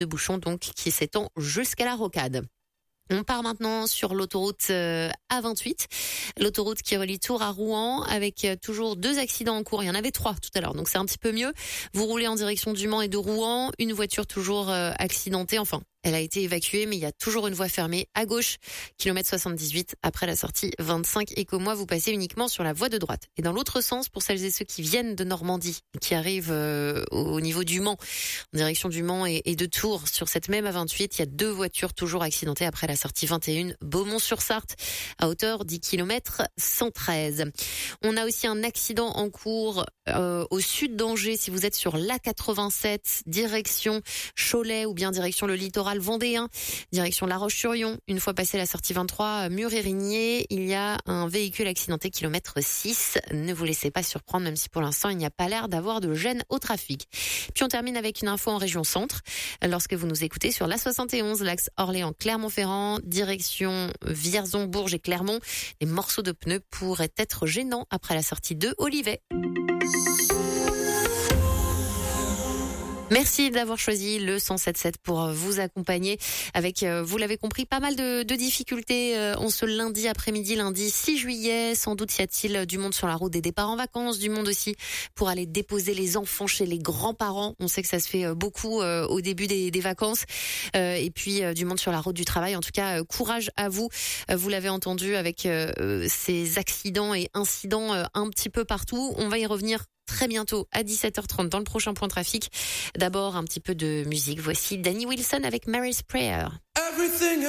de bouchons donc qui s'étend jusqu'à la Rocade. On part maintenant sur l'autoroute A28, l'autoroute qui relie Tours à Rouen avec toujours 2 accidents en cours. Il y en avait 3 tout à l'heure, donc c'est un petit peu mieux. Vous roulez en direction du Mans et de Rouen, une voiture toujours accidentée, enfin elle a été évacuée, mais il y a toujours une voie fermée à gauche, kilomètre 78, après la sortie 25. Et qu'au moins, vous passez uniquement sur la voie de droite. Et dans l'autre sens, pour celles et ceux qui viennent de Normandie, qui arrivent au niveau du Mans, en direction du Mans et de Tours, sur cette même A28, il y a 2 voitures toujours accidentées après la sortie 21, Beaumont-sur-Sarthe, à hauteur 10 km 113. On a aussi un accident en cours au sud d'Angers, si vous êtes sur l'A87, direction Cholet ou bien direction le littoral vendéen, direction La Roche-sur-Yon. Une fois passé la sortie 23, Mur-et-Rigné, il y a un véhicule accidenté kilomètre 6. Ne vous laissez pas surprendre, même si pour l'instant il n'y a pas l'air d'avoir de gêne au trafic. Puis on termine avec une info en région centre. Lorsque vous nous écoutez sur l'A71, l'axe Orléans-Clermont-Ferrand, direction Vierzon, Bourges et Clermont, les morceaux de pneus pourraient être gênants après la sortie de Olivet. Merci d'avoir choisi le 107.7 pour vous accompagner avec, vous l'avez compris, pas mal de difficultés en ce lundi après-midi, lundi 6 juillet. Sans doute y a-t-il du monde sur la route des départs en vacances, du monde aussi pour aller déposer les enfants chez les grands-parents. On sait que ça se fait beaucoup au début des vacances. Et puis du monde sur la route du travail. En tout cas, courage à vous. Vous l'avez entendu avec ces accidents et incidents un petit peu partout. On va y revenir très bientôt à 17h30 dans le prochain point trafic. D'abord, un petit peu de musique. Voici Danny Wilson avec Mary's Prayer.